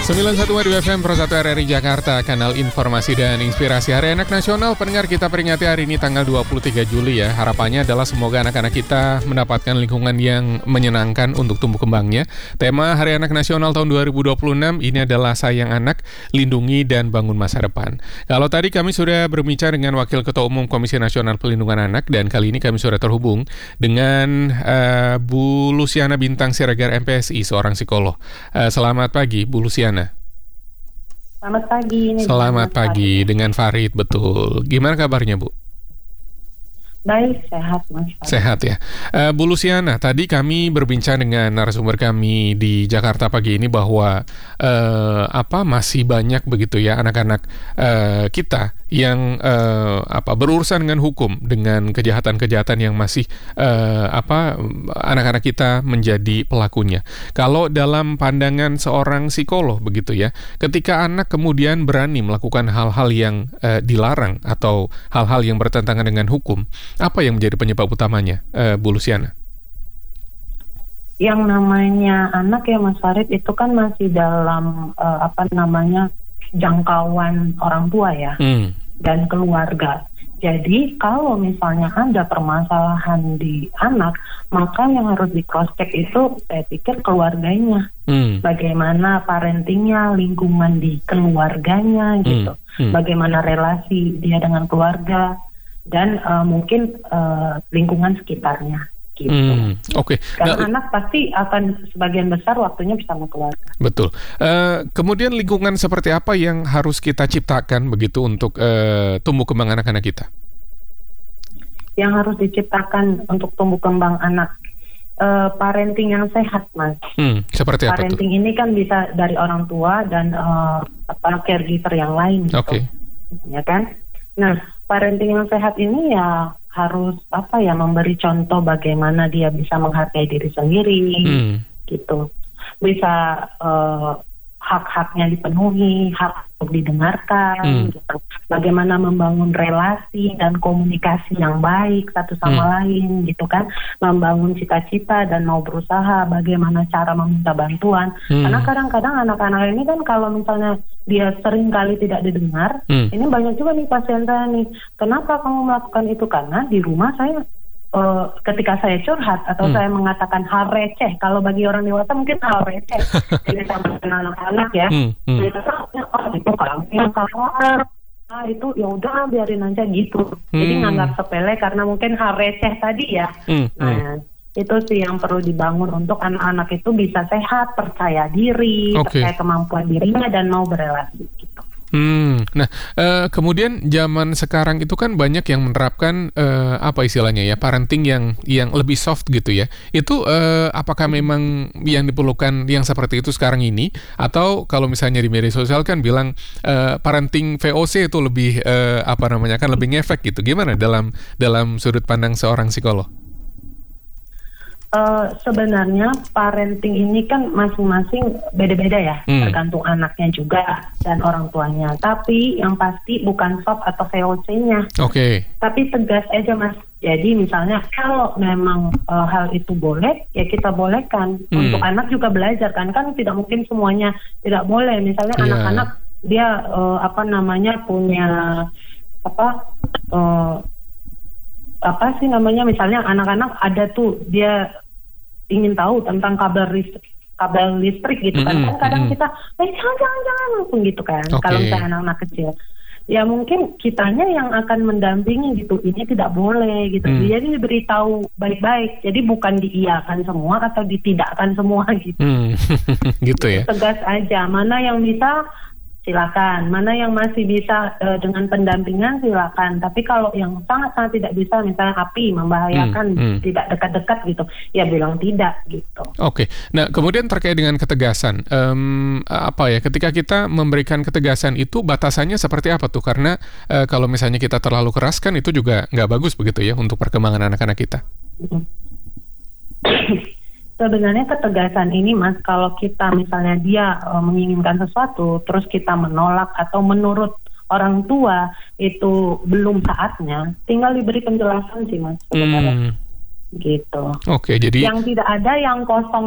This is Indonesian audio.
91,2 FM Pro 1 RRI Jakarta, kanal informasi dan inspirasi. Hari Anak Nasional, pendengar, kita peringati hari ini tanggal 23 Juli ya. Harapannya adalah semoga anak-anak kita mendapatkan lingkungan yang menyenangkan untuk tumbuh kembangnya. Tema Hari Anak Nasional tahun 2026 ini adalah Sayang Anak, Lindungi dan Bangun Masa Depan. Kalau tadi kami sudah berbicara dengan Wakil Ketua Umum Komisi Nasional Perlindungan Anak, dan kali ini kami sudah terhubung dengan Bu Luciana Bintang Siregar MPSI, seorang psikolog. Selamat pagi Bu Luciana. Selamat pagi. Selamat pagi dengan Farid, betul. Gimana kabarnya, Bu? Baik, sehat Mas. Sehat ya. Bu Luciana, tadi kami berbincang dengan narasumber kami di Jakarta pagi ini bahwa masih banyak begitu ya anak-anak kita yang berurusan dengan hukum, dengan kejahatan-kejahatan yang masih anak-anak kita menjadi pelakunya. Kalau dalam pandangan seorang psikolog begitu ya, ketika anak kemudian berani melakukan hal-hal yang dilarang atau hal-hal yang bertentangan dengan hukum, apa yang menjadi penyebab utamanya, Bu Luciana? Yang namanya anak ya Mas Farid itu kan masih dalam jangkauan orang tua ya, dan keluarga. Jadi kalau misalnya ada permasalahan di anak, maka yang harus di cross check itu saya pikir keluarganya. Bagaimana parentingnya, lingkungan di keluarganya gitu. Bagaimana relasi dia dengan keluarga dan mungkin lingkungan sekitarnya. Gitu. Oke. Karena anak pasti akan sebagian besar waktunya bersama keluarga. Betul. Kemudian lingkungan seperti apa yang harus kita ciptakan begitu untuk tumbuh kembang anak-anak kita? Yang harus diciptakan untuk tumbuh kembang anak, parenting yang sehat, Mas. Seperti apa tuh? Parenting ini kan bisa dari orang tua dan caregiver yang lain. Gitu. Oke. Ya kan? Nah, parenting yang sehat ini ya harus memberi contoh bagaimana dia bisa menghargai diri sendiri, gitu. Bisa hak-haknya dipenuhi, hak untuk didengarkan, gitu. Bagaimana membangun relasi dan komunikasi yang baik satu sama lain, gitu kan. Membangun cita-cita dan mau berusaha, bagaimana cara meminta bantuan. Karena kadang-kadang anak-anak ini kan kalau misalnya dia sering kali tidak didengar, ini banyak juga nih pasien saya nih, kenapa kamu melakukan itu? Karena di rumah saya ketika saya curhat atau saya mengatakan hal receh, kalau bagi orang dewasa mungkin hal receh, jadi sama anak-anak ya, itu itu ya udah biarin aja gitu, jadi nganggap sepele karena mungkin hal receh tadi ya. Nah, itu sih yang perlu dibangun untuk anak-anak itu bisa sehat, percaya diri, percaya kemampuan dirinya dan mau berelasi gitu. Nah, kemudian zaman sekarang itu kan banyak yang menerapkan parenting yang lebih soft gitu ya. Itu apakah memang yang diperlukan yang seperti itu sekarang ini, atau kalau misalnya di media sosial kan bilang parenting VOC itu lebih lebih ngefek gitu. Gimana dalam sudut pandang seorang psikolog? Sebenarnya parenting ini kan masing-masing beda-beda ya, tergantung anaknya juga dan orang tuanya. Tapi yang pasti bukan soft atau VOC-nya. Oke. Tapi tegas aja Mas. Jadi misalnya kalau memang hal itu boleh, ya kita bolehkan. Untuk anak juga belajar kan tidak mungkin semuanya tidak boleh. Misalnya anak-anak dia punya misalnya anak-anak ada tuh dia ingin tahu tentang kabel listrik gitu kan. Kadang kita jangan langsung gitu kan. Kalau misalnya anak-anak kecil, ya mungkin kitanya yang akan mendampingi gitu, ini tidak boleh gitu. Jadi diberitahu baik-baik, jadi bukan diiyakan semua atau ditidakkan semua gitu. Gitu ya. Tegas aja, mana yang bisa silakan, mana yang masih bisa dengan pendampingan silakan. Tapi kalau yang sangat-sangat tidak bisa, misalnya api membahayakan, tidak dekat-dekat gitu, ya bilang tidak gitu. Oke. Nah, kemudian terkait dengan ketegasan, ketika kita memberikan ketegasan itu batasannya seperti apa tuh? Karena kalau misalnya kita terlalu keras kan itu juga nggak bagus begitu ya untuk perkembangan anak-anak kita. Sebenarnya ketegasan ini Mas, kalau kita misalnya dia menginginkan sesuatu, terus kita menolak atau menurut orang tua itu belum saatnya, tinggal diberi penjelasan sih Mas sebenarnya. Gitu. Oke, jadi yang tidak ada yang kosong